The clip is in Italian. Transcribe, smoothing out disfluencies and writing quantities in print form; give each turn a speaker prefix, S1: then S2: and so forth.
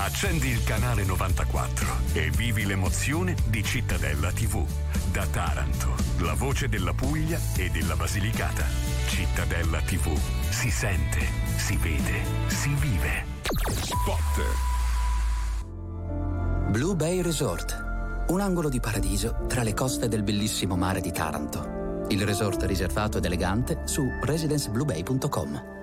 S1: Accendi il canale 94 e vivi l'emozione di Cittadella TV. Da Taranto, la voce della Puglia e della Basilicata. Cittadella TV. Si sente, si vede, si vive. Spot.
S2: Blue Bay Resort. Un angolo di paradiso tra le coste del bellissimo mare di Taranto. Il resort riservato ed elegante su residencebluebay.com.